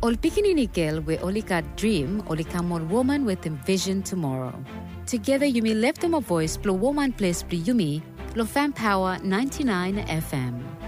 Ol pikinini girl we only got dream, only come on woman with envision tomorrow. Together you may lift them a voice, blow woman place, yumi, lo fan power 99 FM.